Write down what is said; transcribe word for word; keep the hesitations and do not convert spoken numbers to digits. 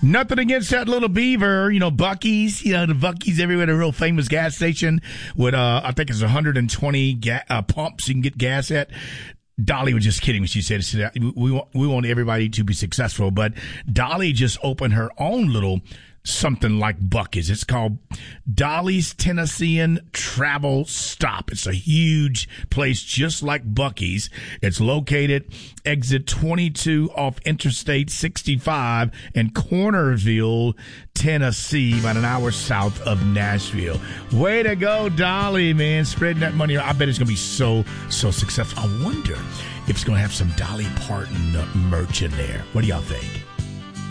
Nothing against that little beaver, you know, Buc-ee's, you know, the Buc-ee's everywhere, the real famous gas station with, uh, I think it's one hundred twenty ga- uh, pumps you can get gas at. Dolly was just kidding when she said, we want, we want everybody to be successful, but Dolly just opened her own little something like Buc-ee's. It's called Dolly's Tennessean Travel Stop. It's a huge place just like Buc-ee's. It's located exit twenty-two off Interstate sixty-five in Cornerville, Tennessee, about an hour south of Nashville. Way to go, Dolly, man. Spreading that money. I bet it's going to be so, so successful. I wonder if it's going to have some Dolly Parton merch in there. What do y'all think?